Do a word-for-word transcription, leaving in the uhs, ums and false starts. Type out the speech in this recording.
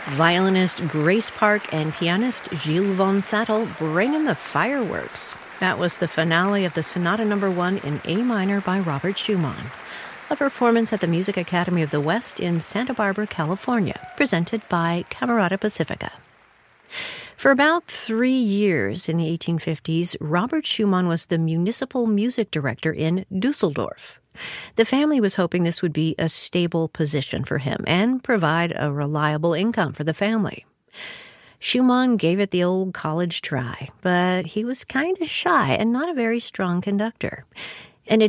Violinist Grace Park and pianist Gilles von Sattel bring in the fireworks. That was the finale of the Sonata Number One in A minor by Robert Schumann, a performance at the Music Academy of the West in Santa Barbara, California, presented by Camerata Pacifica. For about three years in the eighteen fifties, Robert Schumann was the municipal music director in Dusseldorf. The family was hoping this would be a stable position for him and provide a reliable income for the family. Schumann gave it the old college try, but he was kind of shy and not a very strong conductor.